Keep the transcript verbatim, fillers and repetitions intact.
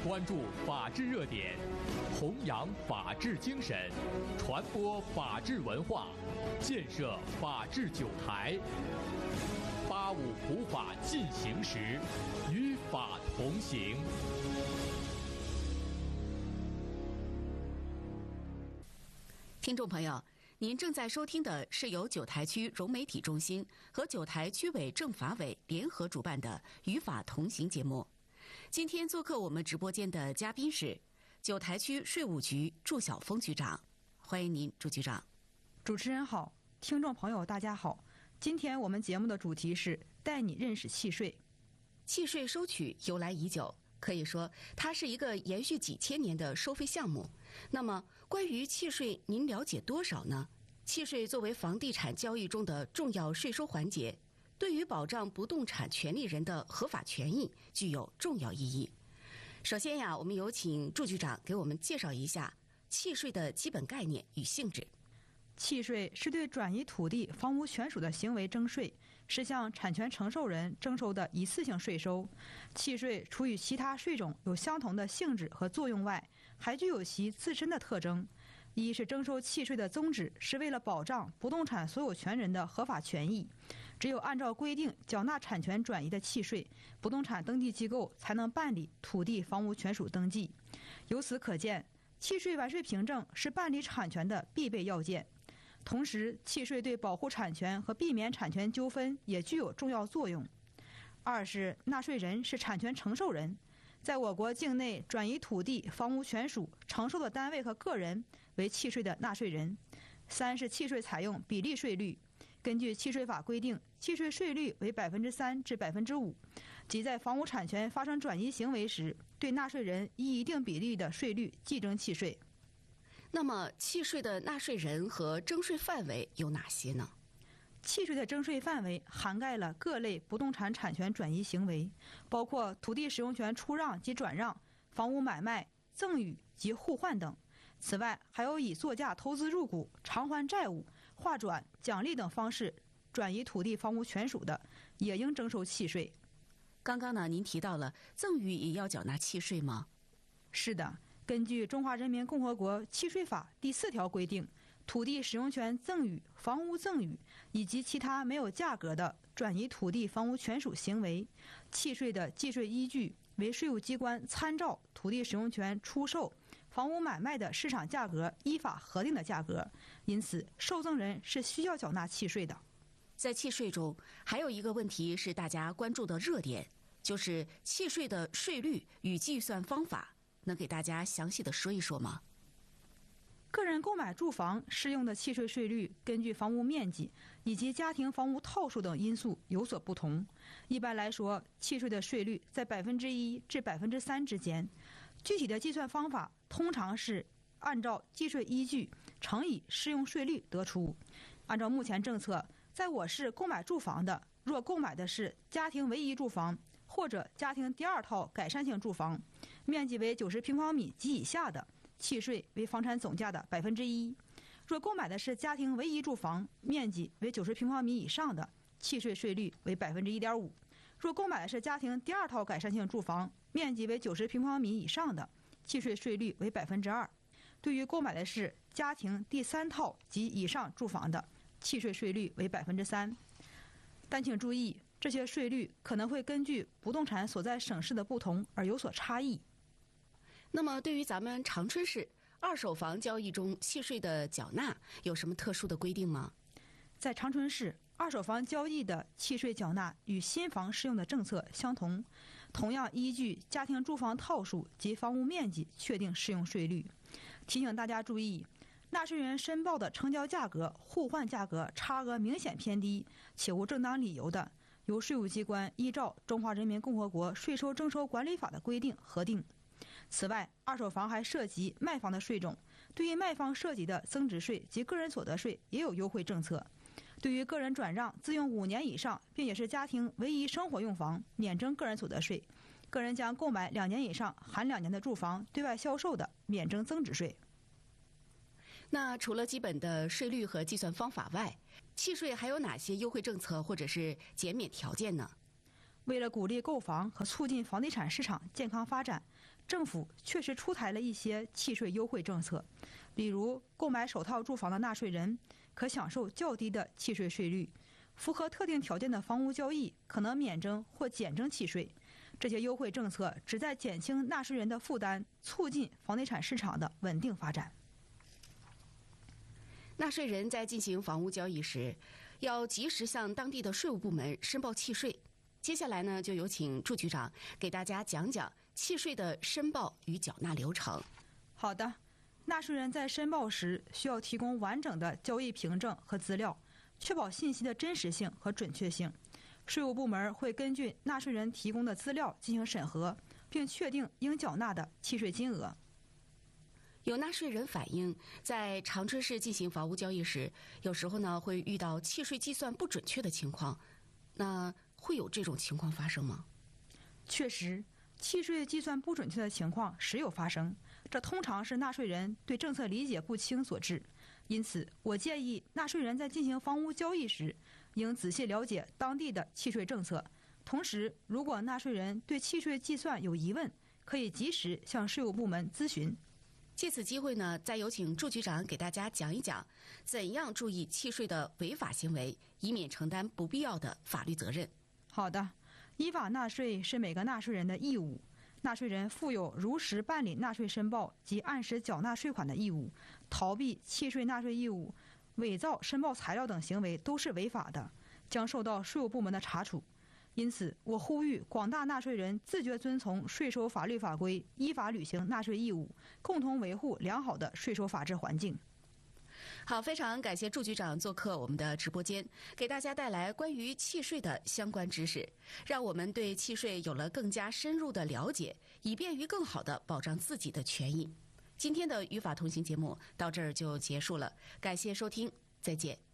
关注法治热点，弘扬法治精神，传播法治文化，建设法治酒台。八五普法进行时，与法同行。 听众朋友，您正在收听的是由九台区融媒体中心和九台区委政法委联合主办的《与法同行》节目。今天做客我们直播间的嘉宾是九台区税务局祝晓峰局长，欢迎您，祝局长。 主持人好，听众朋友大家好。今天我们节目的主题是带你认识契税。 契税收取由来已久，可以说它是一个延续几千年的收费项目。那么关于契税您了解多少呢？契税作为房地产交易中的重要税收环节，对于保障不动产权利人的合法权益具有重要意义。首先呀，我们有请祝局长给我们介绍一下契税的基本概念与性质。 契税是对转移土地房屋权属的行为征税，是向产权承受人征收的一次性税收。契税除与其他税种有相同的性质和作用外，还具有其自身的特征。一是征收契税的宗旨是为了保障不动产所有权人的合法权益，只有按照规定缴纳产权转移的契税，不动产登记机构才能办理土地房屋权属登记。由此可见，契税完税凭证是办理产权的必备要件。同时，契税对保护产权和避免产权纠纷也具有重要作用。二是纳税人是产权承受人，在我国境内转移土地房屋权属承受的单位和个人为契税的纳税人。三是契税采用比例税率，根据契税法规定，契税税率为百分之三至百分之五，即在房屋产权发生转移行为时，对纳税人以一定比例的税率计征契税。 那么契税的纳税人和征税范围有哪些呢？ 契税的征税范围涵盖了各类不动产产权转移行为，包括土地使用权出让及转让、房屋买卖、赠与及互换等。此外，还有以作价投资入股、偿还债务、划转、奖励等方式转移土地房屋权属的，也应征收契税。 刚刚呢，您提到了赠与也要缴纳契税吗？ 是的。根据《中华人民共和国契税法》第四条规定，土地使用权赠与、房屋赠与以及其他没有价格的转移土地房屋权属行为，契税的计税依据为税务机关参照土地使用权出售、房屋买卖的市场价格依法核定的价格，因此受赠人是需要缴纳契税的。 在契税中，还有一个问题是大家关注的热点，就是契税的税率与计算方法。能给大家详细的说一说吗？ 个人购买住房适用的契税税率根据房屋面积以及家庭房屋套数等因素有所不同。一般来说，契税的税率在百分之一至百分之三之间。具体的计算方法通常是按照计税依据乘以适用税率得出。按照目前政策，在我市购买住房的，若购买的是家庭唯一住房或者家庭第二套改善性住房，面积为九十平方米及以下的，契税为房产总价的百分之一；若购买的是家庭唯一住房，面积为九十平方米以上的，契税税率为百分之一点五；若购买的是家庭第二套改善性住房，面积为九十平方米以上的，契税税率为百分之二。对于购买的是家庭第三套及以上住房的，契税税率为百分之三。但请注意，这些税率可能会根据不动产所在省市的不同而有所差异。 那么对于咱们长春市二手房交易中契税的缴纳有什么特殊的规定吗？ 在长春市，二手房交易的契税缴纳与新房适用的政策相同，同样依据家庭住房套数及房屋面积确定适用税率。提醒大家注意，纳税人申报的成交价格、互换价格差额明显偏低且无正当理由的，由税务机关依照《中华人民共和国税收征收管理法》的规定核定。此外，二手房还涉及卖方的税种，对于卖方涉及的增值税及个人所得税也有优惠政策。对于个人转让自用五年以上并且是家庭唯一生活用房，免征个人所得税；个人将购买两年以上含两年的住房对外销售的，免征增值税。 那除了基本的税率和计算方法外，契税还有哪些优惠政策或者是减免条件呢？ 为了鼓励购房和促进房地产市场健康发展，政府确实出台了一些契税优惠政策，比如购买首套住房的纳税人可享受较低的契税税率，符合特定条件的房屋交易可能免征或减征契税。这些优惠政策旨在减轻纳税人的负担，促进房地产市场的稳定发展。 纳税人在进行房屋交易时，要及时向当地的税务部门申报契税。接下来呢，就有请祝局长给大家讲讲契税的申报与缴纳流程。 好的，纳税人在申报时需要提供完整的交易凭证和资料，确保信息的真实性和准确性。税务部门会根据纳税人提供的资料进行审核，并确定应缴纳的契税金额。 有纳税人反映，在长春市进行房屋交易时，有时候呢会遇到契税计算不准确的情况。那会有这种情况发生吗？ 确实，契税计算不准确的情况时有发生，这通常是纳税人对政策理解不清所致。因此，我建议纳税人在进行房屋交易时，应仔细了解当地的契税政策。同时，如果纳税人对契税计算有疑问，可以及时向税务部门咨询。 借此机会呢，再有请祝局长给大家讲一讲，怎样注意契税的违法行为，以免承担不必要的法律责任。 好的，依法纳税是每个纳税人的义务。纳税人负有如实办理纳税申报及按时缴纳税款的义务，逃避契税纳税义务、伪造申报材料等行为都是违法的，将受到税务部门的查处。因此，我呼吁广大纳税人自觉遵从税收法律法规，依法履行纳税义务，共同维护良好的税收法治环境。 好，非常感谢祝局长做客我们的直播间，给大家带来关于契税的相关知识，让我们对契税有了更加深入的了解，以便于更好地保障自己的权益。今天的与法同行节目到这儿就结束了，感谢收听，再见。